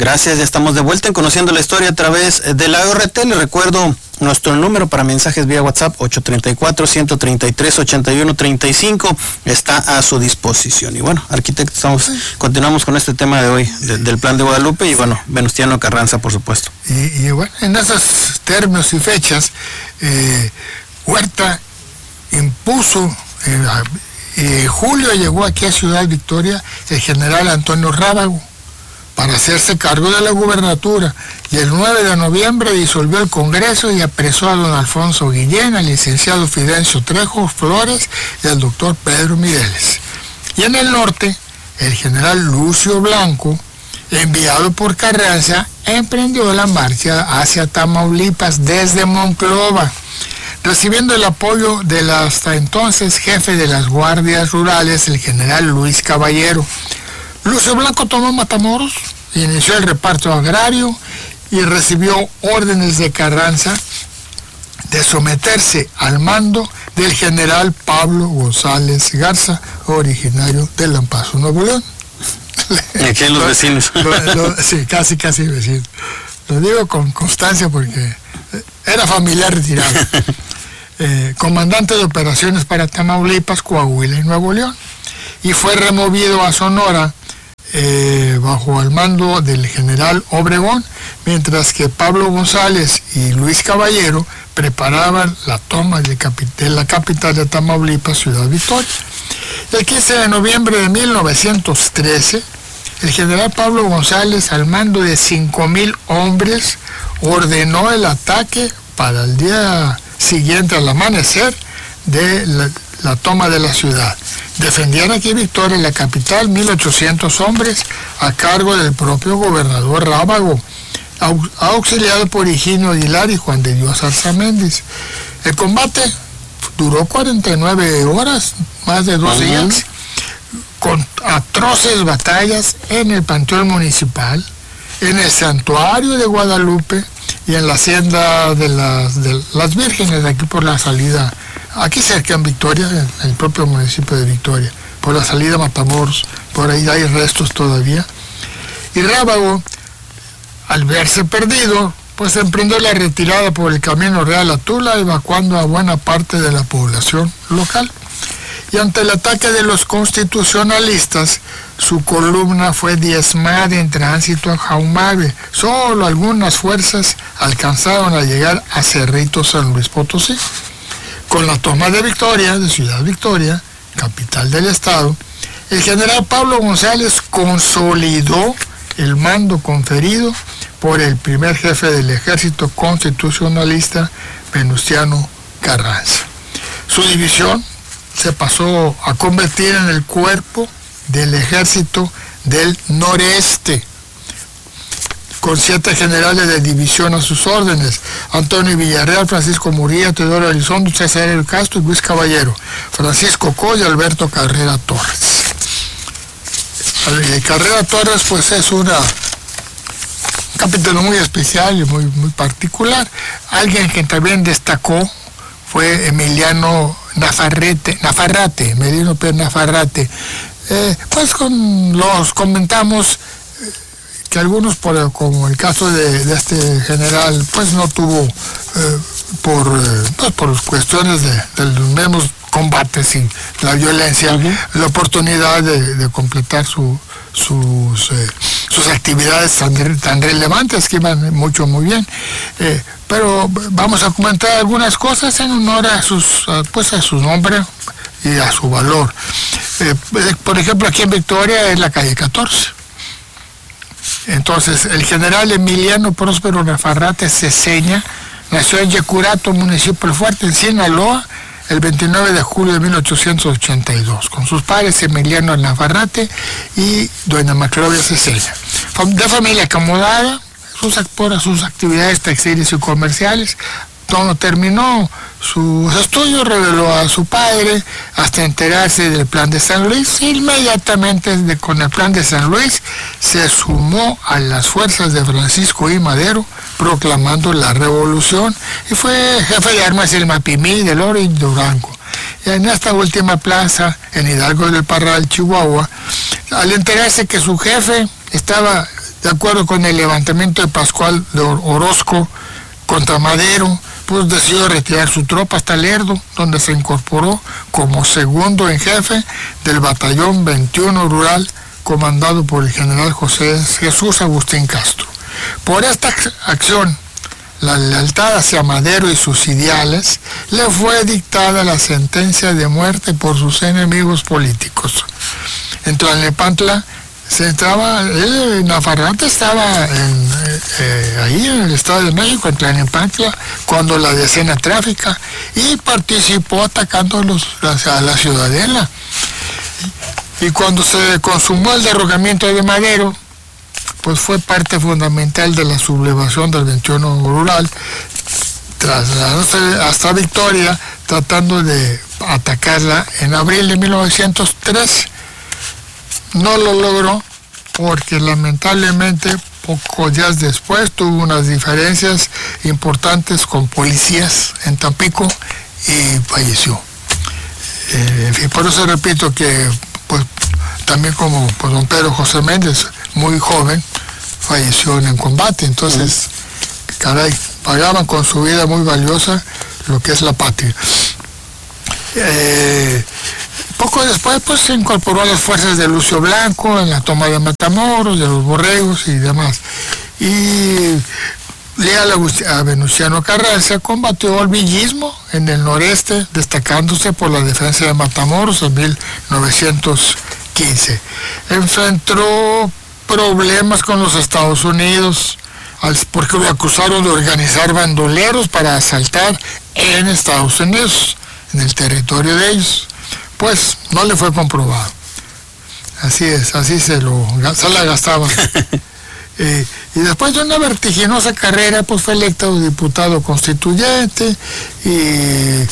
Gracias, ya estamos de vuelta en Conociendo la Historia a través de la ORT. Les recuerdo nuestro número para mensajes vía WhatsApp, 834-133-8135, está a su disposición. Y bueno, arquitecto, continuamos con este tema de hoy, del Plan de Guadalupe, y bueno, Venustiano Carranza, por supuesto. Y bueno, en esos términos y fechas, Huerta impuso, en julio llegó aquí a Ciudad Victoria el general Antonio Rábago para hacerse cargo de la gubernatura, y el 9 de noviembre disolvió el Congreso y apresó a don Alfonso Guillén, al licenciado Fidencio Trejo Flores y al doctor Pedro Mireles. Y en el norte, el general Lucio Blanco, enviado por Carranza, emprendió la marcha hacia Tamaulipas desde Monclova, recibiendo el apoyo del hasta entonces jefe de las guardias rurales, el general Luis Caballero. Lucio Blanco tomó Matamoros, inició el reparto agrario y recibió órdenes de Carranza de someterse al mando del general Pablo González Garza, originario de Lampazo, Nuevo León. Aquí en los vecinos. Sí, casi vecinos. Lo digo con constancia porque era familiar retirado. Comandante de operaciones para Tamaulipas, Coahuila y Nuevo León. Y fue removido a Sonora bajo el mando del general Obregón, mientras que Pablo González y Luis Caballero preparaban la toma de la capital de Tamaulipas, Ciudad Victoria. El 15 de noviembre de 1913, el general Pablo González, al mando de 5,000 hombres, ordenó el ataque para el día siguiente al amanecer de la toma de la ciudad. Defendían aquí Victoria, en la capital, 1,800 hombres a cargo del propio gobernador Rábago, auxiliado por Higinio Aguilar y Juan de Dios Arzamendi. El combate duró 49 horas, más de 2 días, con atroces batallas en el Panteón Municipal, en el Santuario de Guadalupe y en la Hacienda de las Vírgenes, aquí por la salida, aquí cerca en Victoria, en el propio municipio de Victoria, por la salida a Matamoros, por ahí hay restos todavía. Y Rábago, al verse perdido, pues emprendió la retirada por el Camino Real a Tula, evacuando a buena parte de la población local. Y ante el ataque de los constitucionalistas, su columna fue diezmada en tránsito a Jaumabe. Solo algunas fuerzas alcanzaron a llegar a Cerrito, San Luis Potosí. Con la toma de Victoria, de Ciudad Victoria, capital del estado, el general Pablo González consolidó el mando conferido por el primer jefe del ejército constitucionalista, Venustiano Carranza. Su división se pasó a convertir en el cuerpo del ejército del noreste, con 7 generales de división a sus órdenes: Antonio Villarreal, Francisco Murilla, Teodoro Elizondo, César El Castro y Luis Caballero, Francisco Coy y Alberto Carrera Torres. Carrera Torres pues es un capítulo muy especial y muy particular. Alguien que también destacó fue Emiliano Nafarrate, Medino Pérez Nafarrate. Pues los comentamos que algunos, como el caso de este general, pues no tuvo, por cuestiones de los mismos combates y la violencia, la oportunidad de completar sus actividades tan relevantes, que iban muy bien. Pero vamos a comentar algunas cosas en honor a su nombre y a su valor. Por ejemplo, aquí en Victoria es la calle 14. Entonces, el general Emiliano Próspero Nafarrate Ceseña nació en Yecurato, municipio del Fuerte, en Sinaloa, el 29 de julio de 1882, con sus padres Emiliano Nafarrate y doña Maclovia Ceseña. De familia acomodada, por sus actividades textiles y comerciales. Cuando terminó sus estudios, reveló a su padre hasta enterarse del Plan de San Luis. Inmediatamente con el Plan de San Luis se sumó a las fuerzas de Francisco I. Madero, proclamando la revolución, y fue jefe de armas del Mapimí, del Oro y Durango. Y en esta última plaza, en Hidalgo del Parral, Chihuahua, al enterarse que su jefe estaba de acuerdo con el levantamiento de Pascual de Orozco contra Madero, pues decidió retirar su tropa hasta Lerdo, donde se incorporó como segundo en jefe del batallón 21 rural, comandado por el general José Jesús Agustín Castro. Por esta acción, la lealtad hacia Madero y sus ideales, le fue dictada la sentencia de muerte por sus enemigos políticos. En Tlalnepantla Nafarrate estaba ahí en el Estado de México, en Tlalnepantla, cuando la decena tráfica, y participó atacando a la ciudadela. Y cuando se consumó el derrocamiento de Madero, pues fue parte fundamental de la sublevación del 21 rural, trasladándose hasta Victoria, tratando de atacarla en abril de 1903. No lo logró porque lamentablemente pocos días después tuvo unas diferencias importantes con policías en Tampico y falleció. En fin, por eso repito que pues también como pues, don Pedro José Méndez, muy joven, falleció en el combate. Entonces, caray, pagaban con su vida muy valiosa lo que es la patria. Poco después pues se incorporó a las fuerzas de Lucio Blanco en la toma de Matamoros, de los Borregos y demás. Y leal a Venustiano Carranza combatió el villismo en el noreste, destacándose por la defensa de Matamoros en 1915. Enfrentó problemas con los Estados Unidos porque lo acusaron de organizar bandoleros para asaltar en Estados Unidos, en el territorio de ellos. Pues no le fue comprobado. Así es, así se la gastaba. Y después de una vertiginosa carrera, pues fue electo diputado constituyente y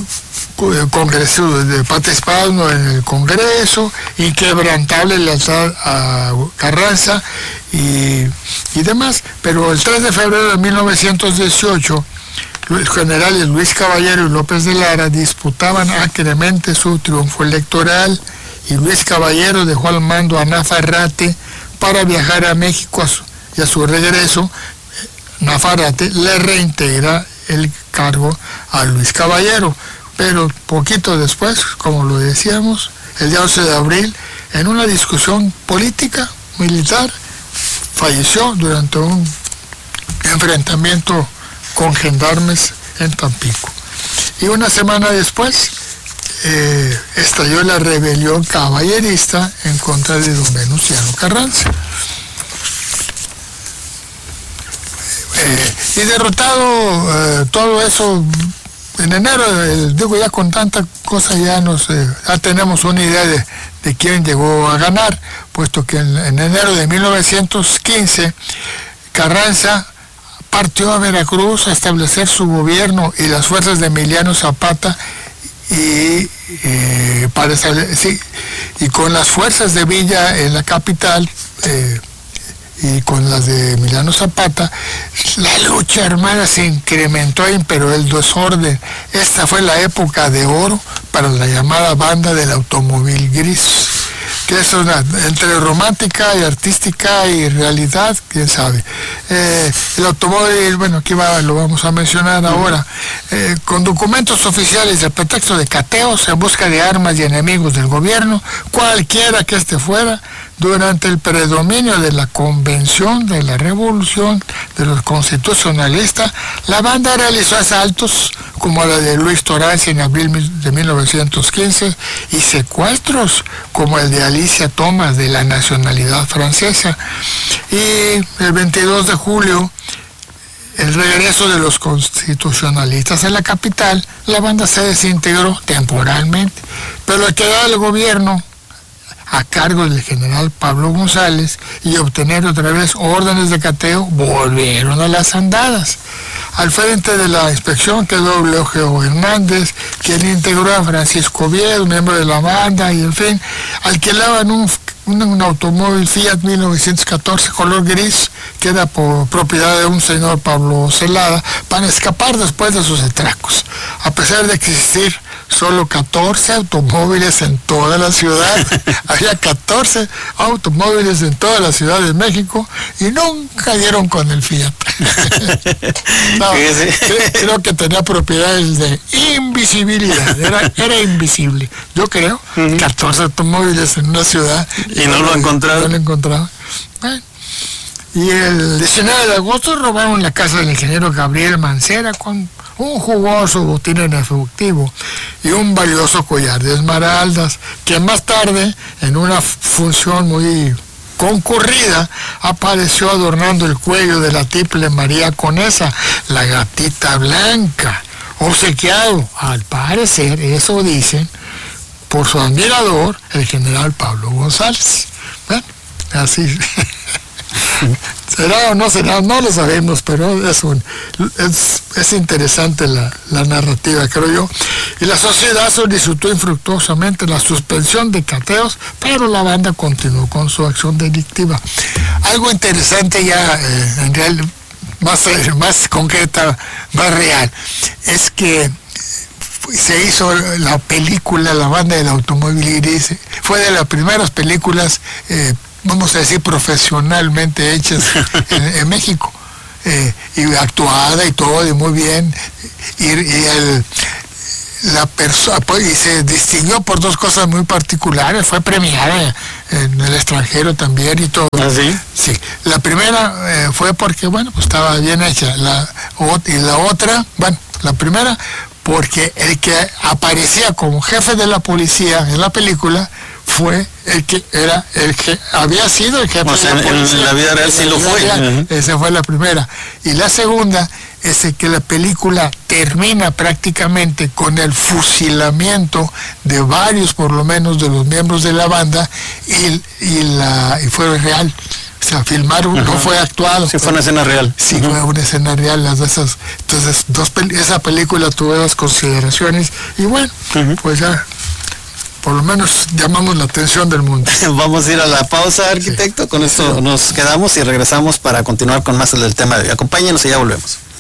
participando en el Congreso, inquebrantable lealtad a Carranza y demás. Pero el 3 de febrero de 1918, los generales Luis Caballero y López de Lara disputaban acremente su triunfo electoral, y Luis Caballero dejó al mando a Nafarrate para viajar a México, y a su regreso Nafarrate le reintegra el cargo a Luis Caballero. Pero poquito después, como lo decíamos, el día 11 de abril, en una discusión política, militar, falleció durante un enfrentamiento con gendarmes en Tampico. Y una semana después estalló la rebelión caballerista en contra de don Venustiano Carranza. Y derrotado todo eso en enero, digo, ya con tanta cosa ya tenemos una idea de quién llegó a ganar, puesto que en enero de 1915 Carranza partió a Veracruz a establecer su gobierno y las fuerzas de Emiliano Zapata y con las fuerzas de Villa en la capital y con las de Emiliano Zapata, la lucha armada se incrementó e imperó el desorden. Esta fue la época de oro para la llamada banda del automóvil gris, que es entre romántica y artística y realidad, quién sabe. El automóvil, bueno, aquí lo vamos a mencionar ahora, con documentos oficiales de pretexto de cateos en busca de armas y enemigos del gobierno, cualquiera que este fuera, durante el predominio de la Convención de la Revolución de los Constitucionalistas, la banda realizó asaltos como la de Luis Toranzi en abril de 1915 y secuestros como el de Alicia Thomas, de la nacionalidad francesa. Y el 22 de julio, el regreso de los constitucionalistas a la capital, la banda se desintegró temporalmente, pero al quedar el gobierno a cargo del general Pablo González y obtener otra vez órdenes de cateo, volvieron a las andadas. Al frente de la inspección quedó Eulogio Hernández, quien integró a Francisco Oviedo, miembro de la banda, y en fin, alquilaban un automóvil Fiat 1914 color gris, que era por propiedad de un señor Pablo Celada, para escapar después de sus atracos. A pesar de existir solo 14 automóviles en toda la ciudad. Había 14 automóviles en toda la Ciudad de México y nunca dieron con el Fiat. No, creo que tenía propiedades de invisibilidad, era invisible, yo creo. 14 automóviles en una ciudad y no lo encontraron. No lo encontraron. Bueno. Y el 19 de agosto robaron la casa del ingeniero Gabriel Mancera con un jugoso botín en efectivo y un valioso collar de esmeraldas, que más tarde, en una función muy concurrida, apareció adornando el cuello de la triple María Conesa, la gatita blanca, obsequiado, al parecer, eso dicen, por su admirador, el general Pablo González. Bueno, así... ¿Será o no será? No lo sabemos, pero es interesante la narrativa, creo yo. Y la sociedad solicitó infructuosamente la suspensión de cateos, pero la banda continuó con su acción delictiva. Algo interesante ya, en real, más concreta, más real, es que se hizo la película La Banda del Automóvil Gris. Fue de las primeras películas vamos a decir, profesionalmente hechas en México, y actuada y todo, y muy bien, y se distinguió por dos cosas muy particulares, fue premiada en el extranjero también y todo. ¿Ah, sí? Sí, la primera fue porque, bueno, pues estaba bien hecha, y la otra, bueno, la primera porque el que aparecía como jefe de la policía en la película fue el que había sido el jefe de la policía. En la vida real sí lo fue. Esa fue la primera. Y la segunda es que la película termina prácticamente con el fusilamiento de varios, por lo menos, de los miembros de la banda, y fue real. O sea, filmaron, no fue actuado. Sí, fue una escena real. Sí, fue una escena real, las de esas. Entonces, esa película tuvo dos consideraciones, y bueno, pues ya, por lo menos llamamos la atención del mundo. Vamos a ir a la pausa, arquitecto. Con esto nos quedamos y regresamos para continuar con más del tema de hoy. Acompáñenos y ya volvemos.